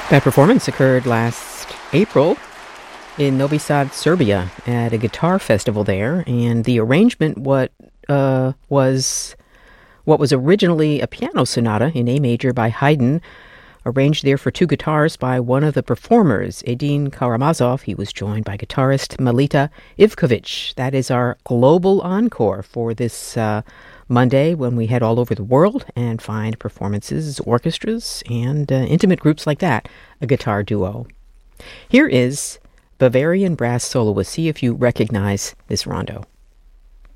That performance occurred last April in Novi Sad, Serbia, at a guitar festival there, and the arrangement was what was originally a piano sonata in A major by Haydn, arranged there for two guitars by one of the performers, Edin Karamazov. He was joined by guitarist Melita Ivkovic. That is our global encore for this Monday, when we head all over the world and find performances, orchestras, and intimate groups like that, a guitar duo. Here is Bavarian Brass Soloist. See if you recognize this rondo.